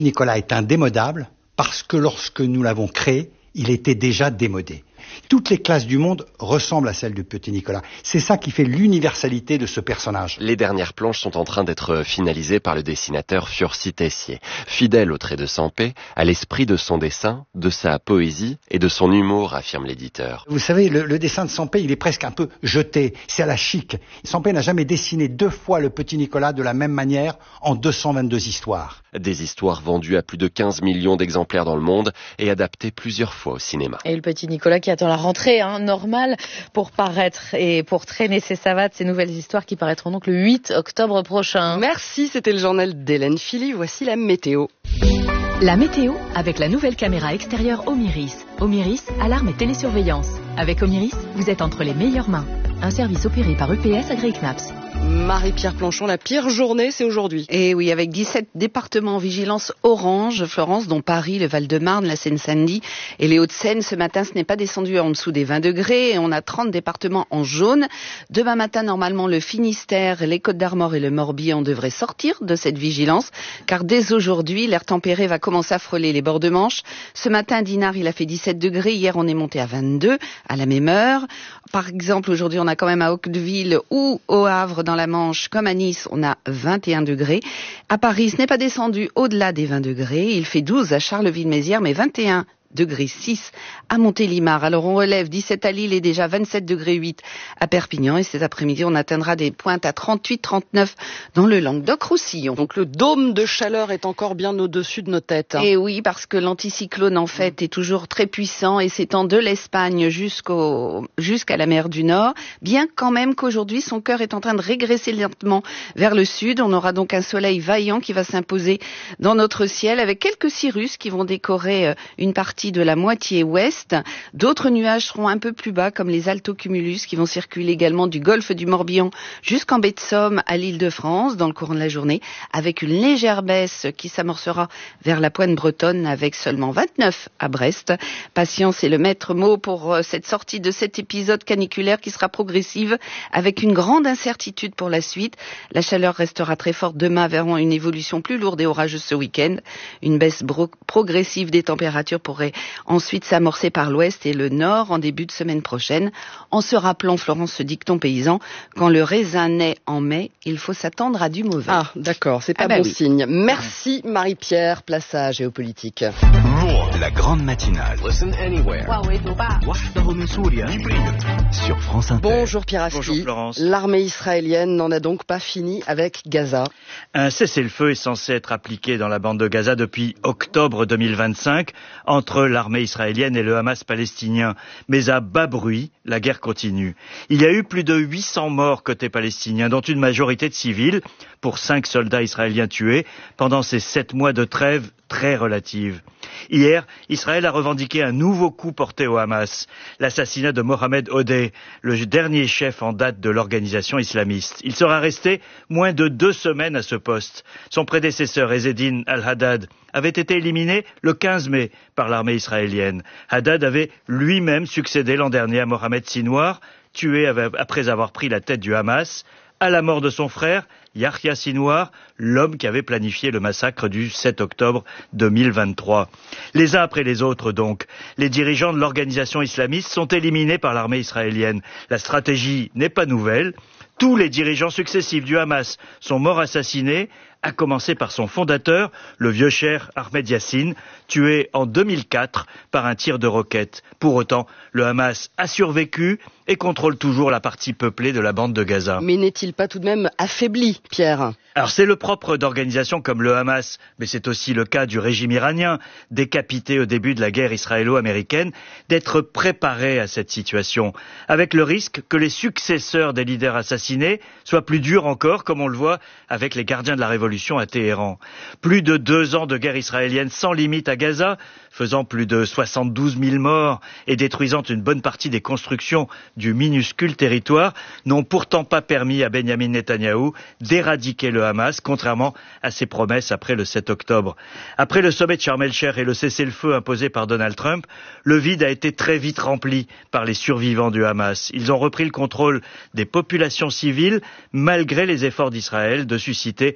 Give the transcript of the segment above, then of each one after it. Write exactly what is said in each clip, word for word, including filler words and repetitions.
Nicolas est indémodable parce que lorsque nous l'avons créé, il était déjà démodé. Toutes les classes du monde ressemblent à celle du petit Nicolas. C'est ça qui fait l'universalité de ce personnage. Les dernières planches sont en train d'être finalisées par le dessinateur Fursi Tessier. Fidèle au trait de Sampé, à l'esprit de son dessin, de sa poésie et de son humour, affirme l'éditeur. Vous savez, le, le dessin de Sampé, il est presque un peu jeté. C'est à la chic. Sampé n'a jamais dessiné deux fois le petit Nicolas de la même manière en deux cent vingt-deux histoires. Des histoires vendues à plus de quinze millions d'exemplaires dans le monde et adaptées plusieurs fois au cinéma. Et le petit Nicolas qui attend la rentrée, hein, normale, pour paraître et pour traîner ses savates, ces nouvelles histoires qui paraîtront donc le huit octobre prochain. Merci, c'était le journal d'Hélène Philly. Voici la météo. La météo avec la nouvelle caméra extérieure Omiris. Omiris, alarme et télésurveillance. Avec Omiris, vous êtes entre les meilleures mains. Un service opéré par U P S AgriKnaps. Marie-Pierre Planchon, la pire journée, c'est aujourd'hui. Et oui, avec dix-sept départements en vigilance orange, Florence, dont Paris, le Val-de-Marne, la Seine-Saint-Denis et les Hauts-de-Seine. Ce matin, ce n'est pas descendu en dessous des vingt degrés et on a trente départements en jaune. Demain matin, normalement, le Finistère, les Côtes-d'Armor et le Morbihan devraient sortir de cette vigilance, car dès aujourd'hui, l'air tempéré va commencer à frôler les bords de Manche. Ce matin, à Dinard, il a fait dix-sept degrés. Hier, on est monté à vingt-deux à la même heure. Par exemple, aujourd'hui, on a quand même à Octeville ou au Havre, dans la Manche, comme à Nice, on a vingt et un degrés. À Paris, ce n'est pas descendu au-delà des vingt degrés. Il fait douze à Charleville-Mézières, mais vingt et un degré six à Montélimar. Alors on relève dix-sept à Lille et déjà vingt-sept degrés huit à Perpignan. Et cet après-midi, on atteindra des pointes à trente-huit trente-neuf dans le Languedoc-Roussillon. Donc le dôme de chaleur est encore bien au-dessus de nos têtes. Hein. Et oui, parce que l'anticyclone, en fait, est toujours très puissant et s'étend de l'Espagne jusqu'au, jusqu'à la mer du Nord. Bien quand même qu'aujourd'hui, son cœur est en train de régresser lentement vers le sud. On aura donc un soleil vaillant qui va s'imposer dans notre ciel avec quelques cirrus qui vont décorer une partie de la moitié ouest. D'autres nuages seront un peu plus bas, comme les altocumulus qui vont circuler également du golfe du Morbihan jusqu'en baie de Somme à l'Île-de-France dans le courant de la journée, avec une légère baisse qui s'amorcera vers la pointe bretonne avec seulement vingt-neuf à Brest. Patience est le maître mot pour cette sortie de cet épisode caniculaire qui sera progressive avec une grande incertitude pour la suite. La chaleur restera très forte demain, verront une évolution plus lourde et orageuse ce week-end. Une baisse bro- progressive des températures pourrait ensuite s'amorcer par l'ouest et le nord en début de semaine prochaine. En se rappelant, Florence, ce dicton paysan, quand le raisin naît en mai, il faut s'attendre à du mauvais. Ah, d'accord, c'est pas ah bah bon oui. signe. Merci Marie-Pierre, place à Géopolitique. La grande matinale. Listen anywhere. Sur France Inter. Bonjour Pierre Asfi. Bonjour Florence. L'armée israélienne n'en a donc pas fini avec Gaza. Un cessez-le-feu est censé être appliqué dans la bande de Gaza depuis octobre deux mille vingt-cinq entre l'armée israélienne et le Hamas palestinien. Mais à bas bruit, la guerre continue. Il y a eu plus de huit cents morts côté palestinien, dont une majorité de civils, pour cinq soldats israéliens tués pendant ces sept mois de trêve très relative. Hier, Israël a revendiqué un nouveau coup porté au Hamas, l'assassinat de Mohamed Odeh, le dernier chef en date de l'organisation islamiste. Il sera resté moins de deux semaines à ce poste. Son prédécesseur, Ezzedine al-Haddad, avait été éliminé le quinze mai par l'armée israélienne. Haddad avait lui-même succédé l'an dernier à Mohamed Sinwar, tué après avoir pris la tête du Hamas, à la mort de son frère, Yahya Sinwar, l'homme qui avait planifié le massacre du sept octobre deux mille vingt-trois. Les uns après les autres donc, les dirigeants de l'organisation islamiste sont éliminés par l'armée israélienne. La stratégie n'est pas nouvelle. Tous les dirigeants successifs du Hamas sont morts assassinés, à commencer par son fondateur, le vieux cher Ahmed Yassine, tué en deux mille quatre par un tir de roquette. Pour autant, le Hamas a survécu et contrôle toujours la partie peuplée de la bande de Gaza. Mais n'est-il pas tout de même affaibli, Pierre ? Alors c'est le propre d'organisations comme le Hamas, mais c'est aussi le cas du régime iranien, décapité au début de la guerre israélo-américaine, d'être préparé à cette situation, avec le risque que les successeurs des leaders assassinés soient plus durs encore, comme on le voit avec les gardiens de la révolution à Téhéran. Plus de deux ans de guerre israélienne sans limite à Gaza, faisant plus de soixante-douze mille morts et détruisant une bonne partie des constructions du minuscule territoire, n'ont pourtant pas permis à Benyamin Netanyahou d'éradiquer le Hamas, contrairement à ses promesses après le sept octobre. Après le sommet de Sharm el-Sheikh et le cessez-le-feu imposé par Donald Trump, le vide a été très vite rempli par les survivants du Hamas. Ils ont repris le contrôle des populations civiles, malgré les efforts d'Israël de susciter des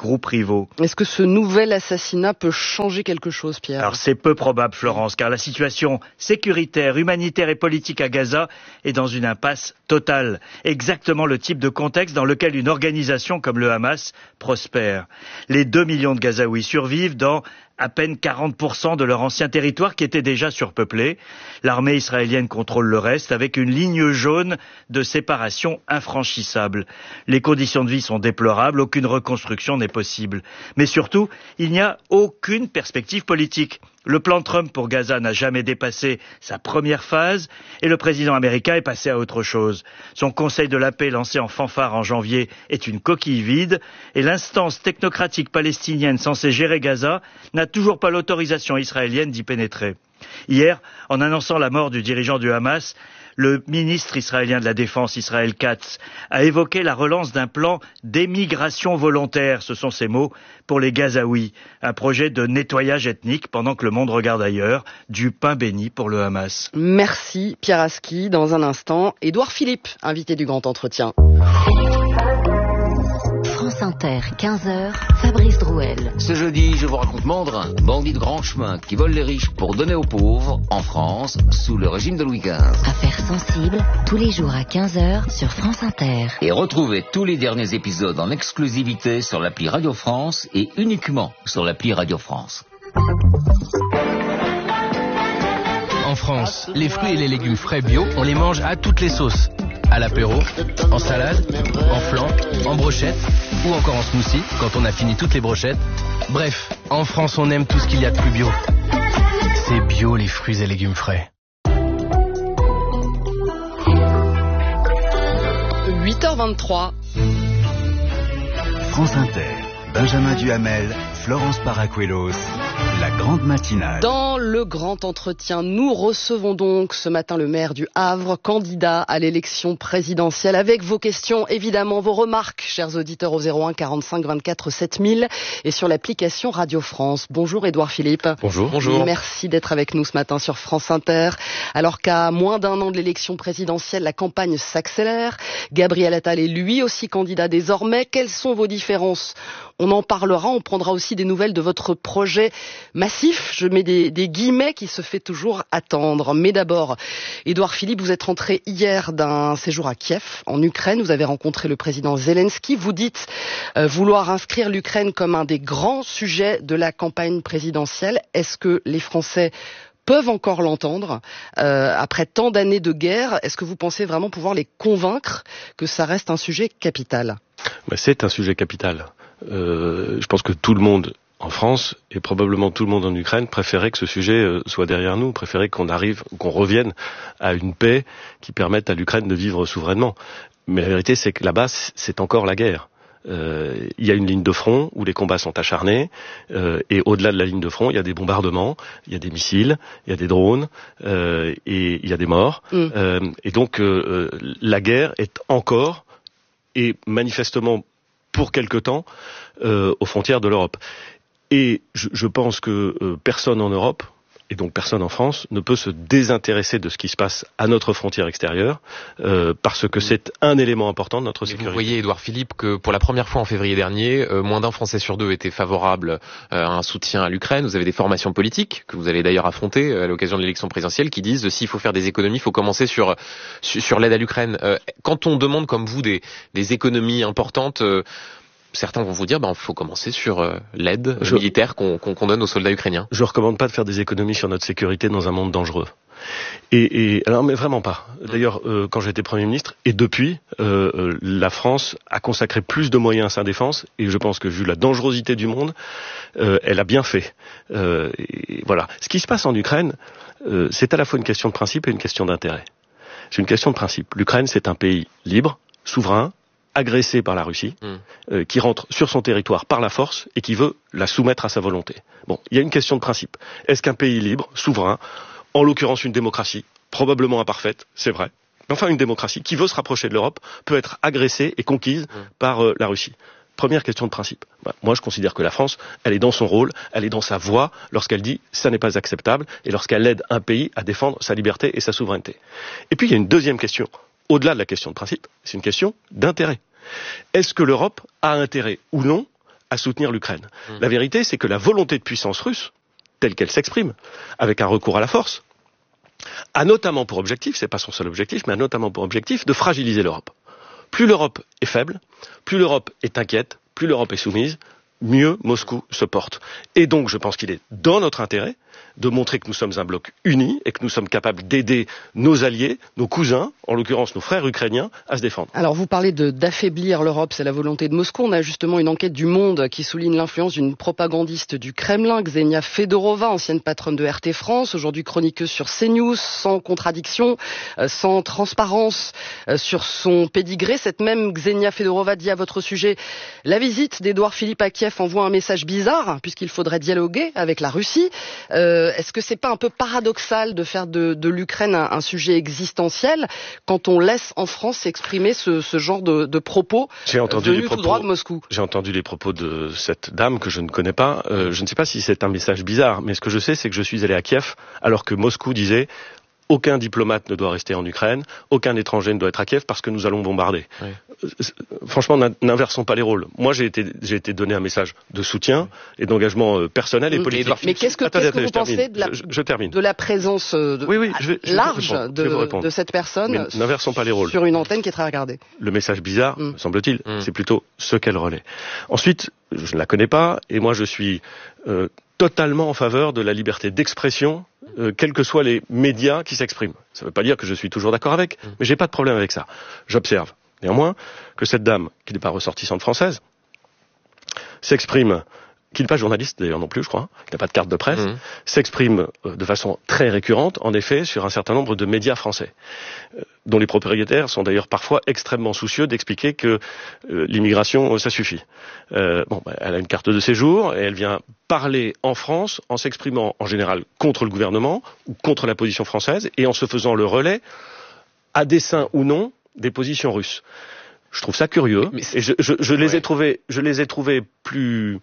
groupes rivaux. Est-ce que ce nouvel assassinat peut changer quelque chose, Pierre ? Alors c'est peu probable, Florence, car la situation sécuritaire, humanitaire et politique à Gaza est dans une impasse totale. Exactement le type de contexte dans lequel une organisation comme le Hamas prospère. Les deux millions de Gazaouis survivent dans à peine quarante pour cent de leur ancien territoire qui était déjà surpeuplé. L'armée israélienne contrôle le reste avec une ligne jaune de séparation infranchissable. Les conditions de vie sont déplorables, aucune reconstruction n'est possible. Mais surtout, il n'y a aucune perspective politique. Le plan Trump pour Gaza n'a jamais dépassé sa première phase et le président américain est passé à autre chose. Son conseil de la paix lancé en fanfare en janvier est une coquille vide et l'instance technocratique palestinienne censée gérer Gaza n'a toujours pas l'autorisation israélienne d'y pénétrer. Hier, en annonçant la mort du dirigeant du Hamas, le ministre israélien de la Défense, Israël Katz, a évoqué la relance d'un plan d'émigration volontaire, ce sont ses mots, pour les Gazaouis. Un projet de nettoyage ethnique pendant que le monde regarde ailleurs. Du pain béni pour le Hamas. Merci Pierre Aski. Dans un instant, Édouard Philippe, invité du Grand Entretien. France Inter, quinze heures, Fabrice Drouel. Ce jeudi, je vous raconte Mandrin, bandit de grand chemin qui vole les riches pour donner aux pauvres, en France, sous le régime de Louis quinze. Affaires sensibles, tous les jours à quinze heures sur France Inter. Et retrouvez tous les derniers épisodes en exclusivité sur l'appli Radio France et uniquement sur l'appli Radio France. En France, les fruits et les légumes frais bio, on les mange à toutes les sauces. À l'apéro, en salade, en flan, en brochette ou encore en smoothie quand on a fini toutes les brochettes. Bref, en France on aime tout ce qu'il y a de plus bio. C'est bio les fruits et légumes frais. huit heures vingt-trois. France Inter, Benjamin Duhamel, Florence Paracuelos, la grande matinale. Dans le grand entretien, nous recevons donc ce matin le maire du Havre, candidat à l'élection présidentielle, avec vos questions, évidemment, vos remarques, chers auditeurs, au zéro un quarante-cinq vingt-quatre sept mille et sur l'application Radio France. Bonjour Édouard Philippe. Bonjour. Bonjour. Merci d'être avec nous ce matin sur France Inter. Alors qu'à moins d'un an de l'élection présidentielle, la campagne s'accélère. Gabriel Attal est lui aussi candidat désormais. Quelles sont vos différences ? On en parlera, on prendra aussi des nouvelles de votre projet massif, je mets des, des guillemets, qui se fait toujours attendre. Mais d'abord, Édouard Philippe, vous êtes rentré hier d'un séjour à Kiev, en Ukraine. Vous avez rencontré le président Zelensky. Vous dites euh, vouloir inscrire l'Ukraine comme un des grands sujets de la campagne présidentielle. Est-ce que les Français peuvent encore l'entendre euh, après tant d'années de guerre? Est-ce que vous pensez vraiment pouvoir les convaincre que ça reste un sujet capital? Bah, c'est un sujet capital. Euh, je pense que tout le monde en France et probablement tout le monde en Ukraine préférait que ce sujet euh, soit derrière nous, préférait qu'on arrive, qu'on revienne à une paix qui permette à l'Ukraine de vivre souverainement. Mais la vérité, c'est que là-bas, c'est encore la guerre. Euh, il y a une ligne de front où les combats sont acharnés euh, et au-delà de la ligne de front, il y a des bombardements, il y a des missiles, il y a des drones euh, et il y a des morts. Mm. Euh, et donc, euh, la guerre est encore et manifestement pour quelque temps euh, aux frontières de l'Europe. Et je, je pense que euh, personne en Europe, et donc personne en France, ne peut se désintéresser de ce qui se passe à notre frontière extérieure, euh, parce que c'est un élément important de notre sécurité. Vous voyez, Édouard Philippe, que pour la première fois en février dernier, euh, moins d'un Français sur deux était favorable euh, à un soutien à l'Ukraine. Vous avez des formations politiques, que vous allez d'ailleurs affronter euh, à l'occasion de l'élection présidentielle, qui disent euh, s'il faut faire des économies, il faut commencer sur, sur, sur l'aide à l'Ukraine. Euh, quand on demande, comme vous, des, des économies importantes, euh, certains vont vous dire, ben, il faut commencer sur euh, l'aide je, militaire qu'on, qu'on, qu'on donne aux soldats ukrainiens. Je recommande pas de faire des économies sur notre sécurité dans un monde dangereux. Et, et alors, mais vraiment pas. D'ailleurs, euh, quand j'étais Premier ministre, et depuis, euh, la France a consacré plus de moyens à sa défense, et je pense que vu la dangerosité du monde, euh, elle a bien fait. Euh, et voilà. Ce qui se passe en Ukraine, euh, c'est à la fois une question de principe et une question d'intérêt. C'est une question de principe. L'Ukraine, c'est un pays libre, souverain, agressé par la Russie, mmh. euh, qui rentre sur son territoire par la force et qui veut la soumettre à sa volonté. Bon, il y a une question de principe. Est-ce qu'un pays libre, souverain, en l'occurrence une démocratie, probablement imparfaite, c'est vrai, mais enfin une démocratie qui veut se rapprocher de l'Europe, peut être agressée et conquise mmh. par euh, la Russie? Première question de principe. Bah, moi, je considère que la France, elle est dans son rôle, elle est dans sa voie lorsqu'elle dit ça n'est pas acceptable et lorsqu'elle aide un pays à défendre sa liberté et sa souveraineté. Et puis, il y a une deuxième question. Au-delà de la question de principe, c'est une question d'intérêt. Est-ce que l'Europe a intérêt ou non à soutenir l'Ukraine. Mmh. La vérité, c'est que la volonté de puissance russe, telle qu'elle s'exprime, avec un recours à la force, a notamment pour objectif, c'est pas son seul objectif, mais a notamment pour objectif de fragiliser l'Europe. Plus l'Europe est faible, plus l'Europe est inquiète, plus l'Europe est soumise, mieux Moscou se porte. Et donc, je pense qu'il est dans notre intérêt de montrer que nous sommes un bloc uni et que nous sommes capables d'aider nos alliés, nos cousins, en l'occurrence nos frères ukrainiens, à se défendre. Alors vous parlez de, d'affaiblir l'Europe, c'est la volonté de Moscou. On a justement une enquête du Monde qui souligne l'influence d'une propagandiste du Kremlin, Ksenia Fedorova, ancienne patronne de R T France, aujourd'hui chroniqueuse sur CNews, sans contradiction, euh, sans transparence euh, sur son pédigré. Cette même Ksenia Fedorova dit à votre sujet: la visite d'Édouard Philippe à Kiev envoie un message bizarre, puisqu'il faudrait dialoguer avec la Russie. Euh, Est-ce que c'est pas un peu paradoxal de faire de, de l'Ukraine un, un sujet existentiel quand on laisse en France s'exprimer ce, ce genre de, de propos J'ai entendu venus les propos, tout droit de Moscou? J'ai entendu les propos de cette dame que je ne connais pas. Euh, je ne sais pas si c'est un message bizarre, mais ce que je sais, c'est que je suis allé à Kiev alors que Moscou disait: aucun diplomate ne doit rester en Ukraine, aucun étranger ne doit être à Kiev parce que nous allons bombarder. Oui. Franchement, n'inversons pas les rôles. Moi, j'ai été, j'ai été donné un message de soutien et d'engagement euh, personnel et mmh. politique. Mais qu'est-ce que, attendez, qu'est-ce que attendez, vous pensez de la, je, je termine. de la présence de, oui, oui, je vais, je large vais de, de cette personne n'inversons pas les rôles. Sur une antenne qui est très regardée? Le message bizarre, mmh. semble-t-il, mmh. c'est plutôt ce qu'elle relaie. Ensuite, je ne la connais pas et moi, je suis euh, totalement en faveur de la liberté d'expression, euh, quels que soient les médias qui s'expriment. Ça ne veut pas dire que je suis toujours d'accord avec, mmh. mais j'ai pas de problème avec ça. J'observe néanmoins que cette dame, qui n'est pas ressortissante française, s'exprime, qui n'est pas journaliste d'ailleurs non plus, je crois, qui n'a pas de carte de presse, mmh. s'exprime euh, de façon très récurrente, en effet, sur un certain nombre de médias français, euh, dont les propriétaires sont d'ailleurs parfois extrêmement soucieux d'expliquer que euh, l'immigration, euh, ça suffit. Euh, bon, bah, elle a une carte de séjour et elle vient parler en France en s'exprimant en général contre le gouvernement ou contre la position française et en se faisant le relais, à dessein ou non, des positions russes. Je trouve ça curieux mais, mais et je, je, je les ouais. ai trouvés, je les ai trouvés plus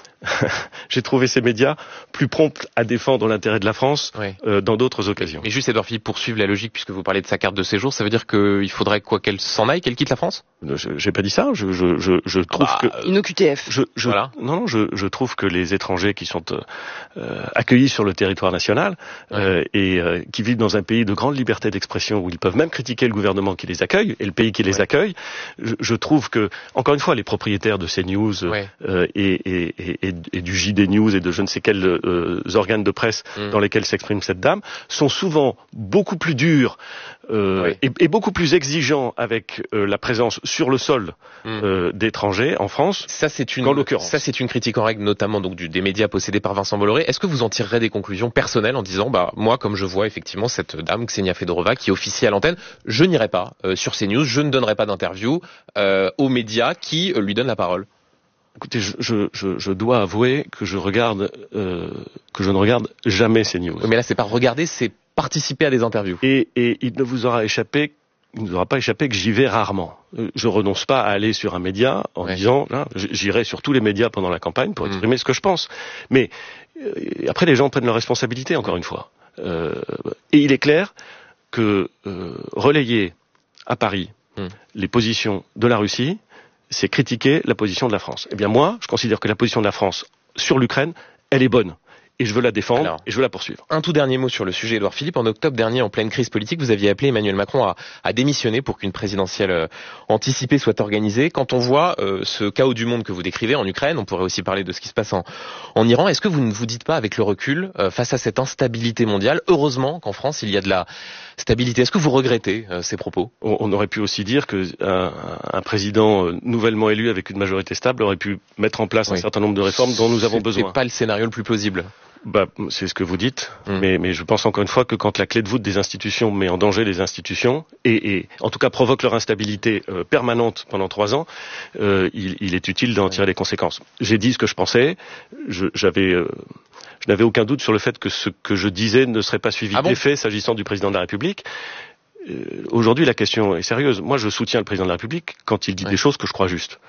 j'ai trouvé ces médias plus prompts à défendre l'intérêt de la France oui. euh, dans d'autres occasions. Mais juste, Édouard Philippe, poursuivre la logique, puisque vous parlez de sa carte de séjour, ça veut dire qu'il faudrait quoi, qu'elle s'en aille, qu'elle quitte la France? je, J'ai pas dit ça. Je, je, je, je trouve bah, que une O Q T F. Je, je, voilà. Non, non. Je, je trouve que les étrangers qui sont euh, accueillis sur le territoire national oui. euh, et euh, qui vivent dans un pays de grande liberté d'expression où ils peuvent même critiquer le gouvernement qui les accueille et le pays qui les oui. accueille, je, je trouve que, encore une fois, les propriétaires de CNews oui. euh, et, et, et, et, et du J D News et de je ne sais quels euh, organes de presse mmh. dans lesquels s'exprime cette dame, sont souvent beaucoup plus durs euh, oui. et, et beaucoup plus exigeants avec euh, la présence sur le sol mmh. euh, d'étrangers en France. Ça c'est une, qu'en l'occurrence. Ça c'est une critique en règle, notamment donc du, des médias possédés par Vincent Bolloré. Est-ce que vous en tirerez des conclusions personnelles en disant, bah moi comme je vois effectivement cette dame Ksenia Fedorova qui officie à l'antenne, je n'irai pas euh, sur CNews, je ne donnerai pas d'interview euh, aux médias qui euh, lui donnent la parole? Écoutez, je, je, je, je dois avouer que je regarde, euh, que je ne regarde jamais ces news. Mais là, c'est pas regarder, c'est participer à des interviews. Et, et il ne vous aura échappé, il ne vous aura pas échappé que j'y vais rarement. Je renonce pas à aller sur un média en ouais. disant, là, j'irai sur tous les médias pendant la campagne pour exprimer mmh. ce que je pense. Mais euh, après, les gens prennent leurs responsabilités, encore une fois. Euh, et il est clair que euh, relayer à Paris mmh. les positions de la Russie, c'est critiquer la position de la France. Eh bien moi, je considère que la position de la France sur l'Ukraine, elle est bonne. Et je veux la défendre. Alors, et je veux la poursuivre. Un tout dernier mot sur le sujet, Édouard Philippe. En octobre dernier, en pleine crise politique, vous aviez appelé Emmanuel Macron à, à démissionner pour qu'une présidentielle euh, anticipée soit organisée. Quand on voit euh, ce chaos du monde que vous décrivez en Ukraine, on pourrait aussi parler de ce qui se passe en, en Iran. Est-ce que vous ne vous dites pas, avec le recul, euh, face à cette instabilité mondiale, heureusement qu'en France, il y a de la stabilité. Est-ce que vous regrettez euh, ces propos? on, on aurait pu aussi dire que un, un président euh, nouvellement élu avec une majorité stable aurait pu mettre en place oui. un certain nombre de réformes dont nous avons besoin. C'est pas le scénario le plus plausible. Bah, c'est ce que vous dites, mmh. mais, mais je pense encore une fois que quand la clé de voûte des institutions met en danger les institutions et, et en tout cas provoque leur instabilité euh, permanente pendant trois ans, euh, il, il est utile d'en tirer les conséquences. J'ai dit ce que je pensais, je, j'avais, euh, je n'avais aucun doute sur le fait que ce que je disais ne serait pas suivi ah d'effet bon s'agissant du président de la République. Euh, aujourd'hui, la question est sérieuse. Moi, je soutiens le président de la République quand il dit ouais. des choses que je crois justes.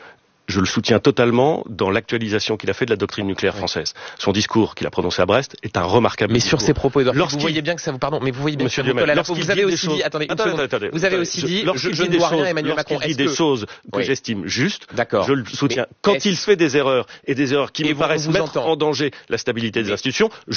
je le soutiens totalement dans l'actualisation qu'il a fait de la doctrine nucléaire oui. française. Son discours qu'il a prononcé à Brest est un remarquable mais discours. sur ses propos, Edouard, vous voyez bien que ça vous pardon, mais vous voyez bien Monsieur que Nicolas Duhamel, vous avez aussi dit, attendez, attendez, attendez, attendez, vous avez aussi dit, je, je ne dois rien à Emmanuel Macron. Lorsqu'il dit des que... choses que oui. j'estime justes, D'accord. je le soutiens. Mais quand il fait des erreurs et des erreurs qui me paraissent mettre en danger la stabilité des institutions,